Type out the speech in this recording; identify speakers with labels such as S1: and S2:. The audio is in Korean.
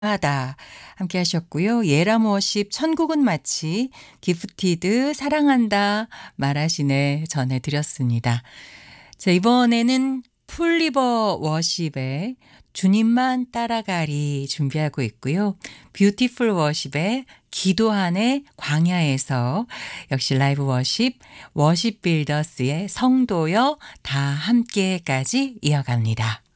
S1: 하다 함께 하셨고요. 예람 워십 천국은 마치 기프티드 사랑한다 말하시네 전해드렸습니다. 자, 이번에는 풀리버 워십의 주님만 따라가리 준비하고 있고요. 뷰티풀 워십의 기도한의 광야에서 역시 라이브 워십, 워십 빌더스의 성도여 다 함께까지 이어갑니다.